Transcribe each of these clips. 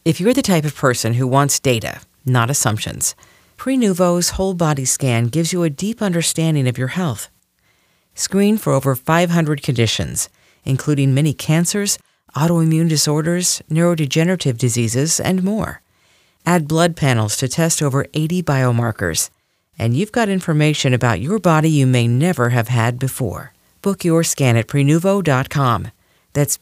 If you're the type of person who wants data, not assumptions, Prenuvo's whole body scan gives you a deep understanding of your health. Screen for over 500 conditions, including many cancers, autoimmune disorders, neurodegenerative diseases, and more. Add blood panels to test over 80 biomarkers, and you've got information about your body you may never have had before. Book your scan at Prenuvo.com. That's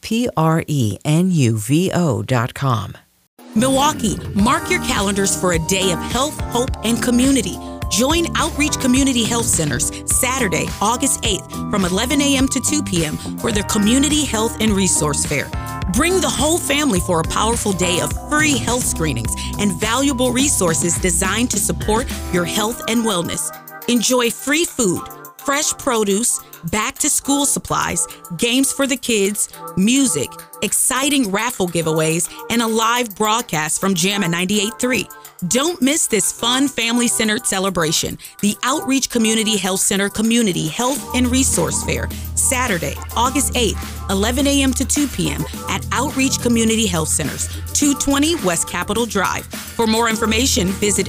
Prenuvo.com. Milwaukee, mark your calendars for a day of health, hope, and community. Join Outreach Community Health Centers Saturday, August 8th from 11 a.m. to 2 p.m. for their Community Health and Resource Fair. Bring the whole family for a powerful day of free health screenings and valuable resources designed to support your health and wellness. Enjoy free food, fresh produce, back-to-school supplies, games for the kids, music, exciting raffle giveaways, and a live broadcast from Jammin' 98.3. Don't miss this fun, family-centered celebration, the Outreach Community Health Center Community Health and Resource Fair, Saturday, August 8th, 11 a.m. to 2 p.m. at Outreach Community Health Centers, 220 West Capitol Drive. For more information, visit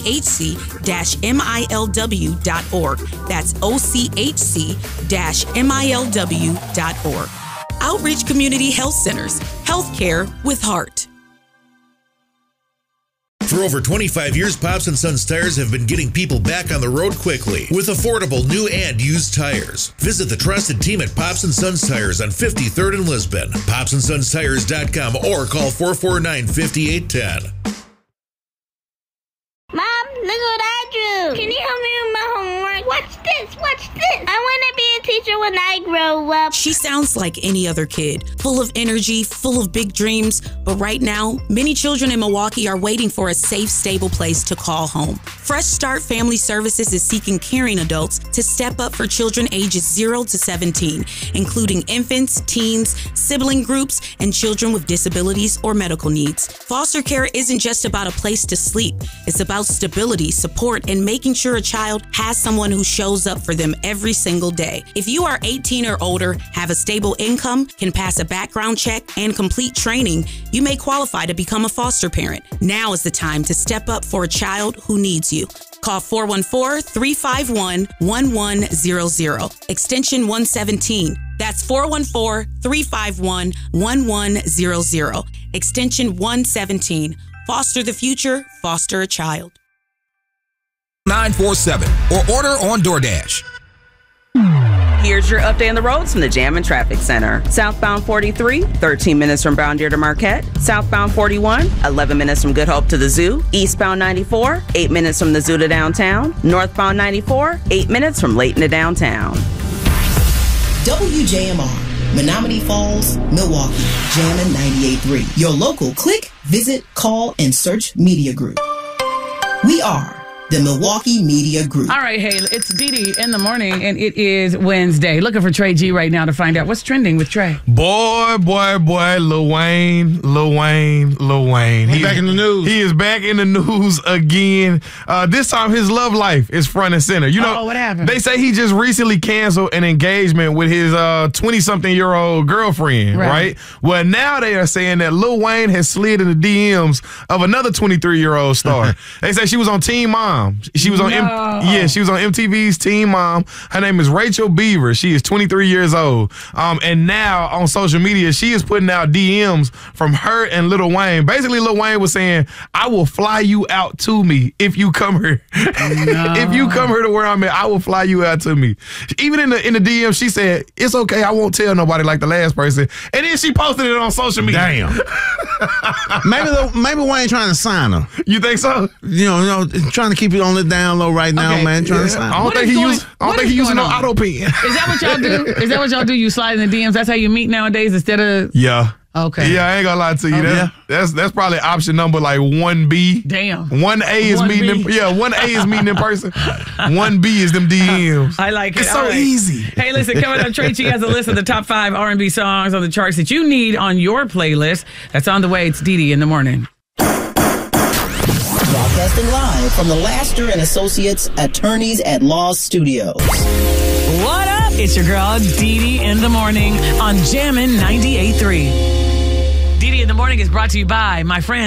ochc-milw.org. That's ochc-milw.org. Outreach Community Health Centers, healthcare with heart. For over 25 years, Pops & Sons Tires have been getting people back on the road quickly with affordable new and used tires. Visit the trusted team at Pops & Sons Tires on 53rd and Lisbon, popsandsonstires.com, or call 449-5810. Mom, look what I drew. Can you help me with my homework? Watch this. I want to be a teacher when I grow up. She sounds like any other kid, full of energy, full of big dreams. But right now, many children in Milwaukee are waiting for a safe, stable place to call home. Fresh Start Family Services is seeking caring adults to step up for children ages 0 to 17, including infants, teens, sibling groups, and children with disabilities or medical needs. Foster care isn't just about a place to sleep. It's about stability, support, and making sure a child has someone who shows up for them every single day. If you are 18 or older, have a stable income, can pass a background check, and complete training, you may qualify to become a foster parent. Now is the time to step up for a child who needs you. Call 414-351-1100, extension 117. That's 414-351-1100, extension 117. Foster the future, foster a child. 947 or order on DoorDash. Here's your update on the roads from the Jammin' Traffic Center. Southbound 43, 13 minutes from Brown Deer to Marquette. Southbound 41, 11 minutes from Good Hope to the Zoo. Eastbound 94, 8 minutes from the Zoo to downtown. Northbound 94, 8 minutes from Layton to downtown. WJMR, Menominee Falls, Milwaukee, Jammin' 98.3. Your local click, visit, call, and search media group. We are the Milwaukee Media Group. All right, hey, it's Dee in the morning, and it is Wednesday. Looking for Trey G right now to find out what's trending with Trey. Boy, Lil Wayne. He's back in the news. He is back in the news again. This time, his love life is front and center. You know, what happened? They say he just recently canceled an engagement with his 20-something-year-old girlfriend, right? Well, now they are saying that Lil Wayne has slid in the DMs of another 23-year-old star. They say she was on Teen Mom. She was on she was on MTV's Teen Mom. Her name is Rachel Beaver. She is 23 years old. And now on social media, she is putting out DMs from her and Lil Wayne. Basically, Lil Wayne was saying, "I will fly you out to me if you come here. If you come here to where I'm at, I will fly you out to me." Even in the DM, she said, "It's okay. I won't tell nobody like the last person." And then she posted it on social media. Damn. maybe Wayne trying to sign her. You think so? You know, trying to keep it on the down low right now, man. Trying to sign. I don't think he using no auto pen. Is that what y'all do? Is that what y'all do? You slide in the DMs? That's how you meet nowadays instead of... Yeah. Okay. Yeah, I ain't gonna lie to you. That's probably option number like 1B. Damn. 1A is meeting in, 1A is meeting in person. 1B is them DMs. I like it. It's so easy. Hey, listen, coming up, Trey G has a list of the top 5 R&B songs on the charts that you need on your playlist. That's on the way. It's Dee in the morning. Broadcasting live from the Laster and Associates Attorneys at Law Studios. What up? It's your girl, Dee in the morning on Jammin' 98.3. Dee in the morning is brought to you by my friend